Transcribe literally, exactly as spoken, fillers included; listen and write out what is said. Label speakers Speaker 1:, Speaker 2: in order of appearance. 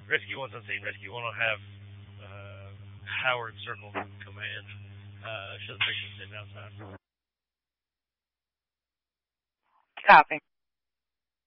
Speaker 1: Rescue One's unseen. Rescue One will have uh, Howard circle command. Uh, show the victim sitting outside.
Speaker 2: Copy.